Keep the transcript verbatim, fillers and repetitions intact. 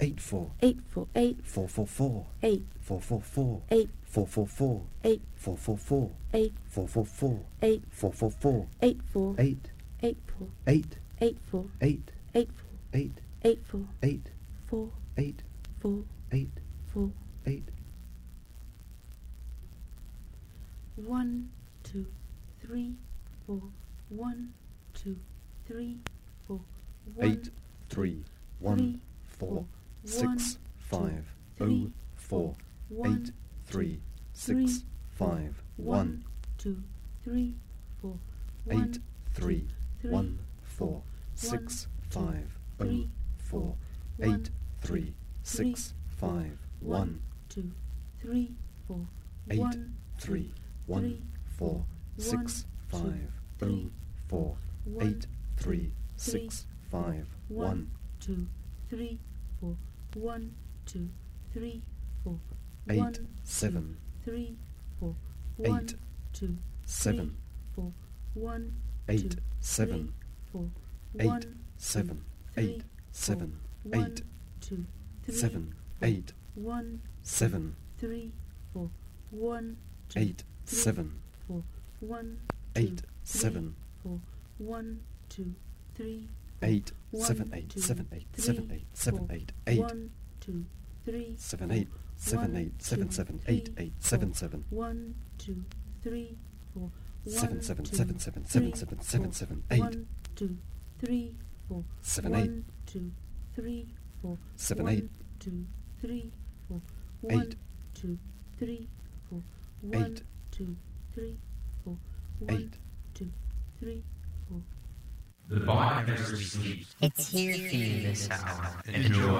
eight four, eight four eight, four four four, eight four four four, eight four four four, eight four four four, eight four four four, eight four four four, eight four eight, eight four eight, eight four eight, eight four eight, eight four eight, four eight, four eight, four. eight. One, two, three, four. One, two, three, four. One, Eight, three, one, three, four, one, six, two, five, three, oh, four, one, eight, three, three, six, five, one, one, two, three, four. eight, One, three, three, one, four, six, five, oh, three, four, one, eight, three, six, five, one, two, three, four. eight, One, three, one, three, four, six, five, oh, four, eight, three, six, five, one, two, three, four. One, two, three, four. eight, One, seven, three, four. eight, One, two, seven, four. One, eight, two, seven, four. eight, One, seven, three, eight, seven, one, eight, two, three, seven, four. eight, One, seven, three, four. One, two, eight, three, seven, four. One, two, eight, three, seven, four. One, two, three, four. eight, One, seven, eight, two, seven, eight, three, seven, eight, seven, four. eight, eight, One, two, three, seven, four. eight, seven, One, eight, seven, two, seven, three, eight, eight, four. seven, seven, One, two, three, four. seven, One, seven, two, seven, seven, three, seven, seven, seven, four. seven, eight, One, two, three, four. seven, eight, One, two, three, four. seven, One, eight, two, three, four. eight, One, two, three, four. One, eight, two, three, four. One, eight. two, three, four. The body never sleeps. It's here for you this hour. Enjoy.